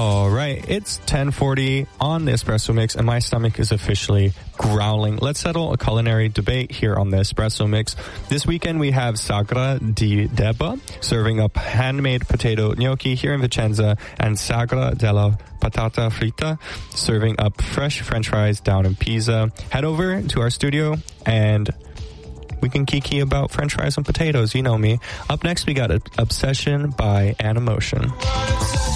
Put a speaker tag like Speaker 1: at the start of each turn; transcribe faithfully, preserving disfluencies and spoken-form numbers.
Speaker 1: All right, it's ten forty on the Espresso Mix, and my stomach is officially growling. Let's settle a culinary debate here on the Espresso Mix. This weekend we have Sagra di Deba serving up handmade potato gnocchi here in Vicenza, and Sagra della Patata Fritta serving up fresh French fries down in Pisa. Head over to our studio and we can kiki about French fries and potatoes. You know me. Up next, we got Obsession by Animotion.